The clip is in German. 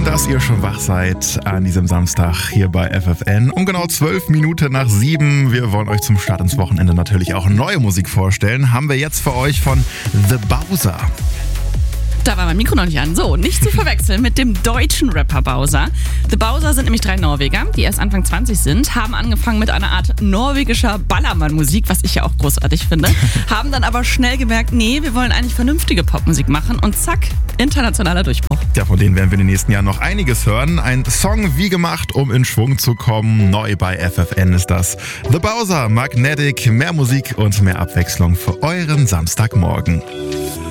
Schön, dass ihr schon wach seid an diesem Samstag hier bei FFN. Um genau 12 Minuten nach 7. Wir wollen euch zum Start ins Wochenende natürlich auch neue Musik vorstellen. Haben wir jetzt für euch von The Bowser. Da war mein Mikro noch nicht an. So, nicht zu verwechseln mit dem deutschen Rapper Bowser. The Bowser sind nämlich 3 Norweger, die erst Anfang 20 sind, haben angefangen mit einer Art norwegischer Ballermann-Musik, was ich ja auch großartig finde, haben dann aber schnell gemerkt, nee, wir wollen eigentlich vernünftige Popmusik machen und zack, internationaler Durchbruch. Ja, von denen werden wir in den nächsten Jahren noch einiges hören. Ein Song wie gemacht, um in Schwung zu kommen. Neu bei FFN ist das The Bowser, Magnetic, mehr Musik und mehr Abwechslung für euren Samstagmorgen.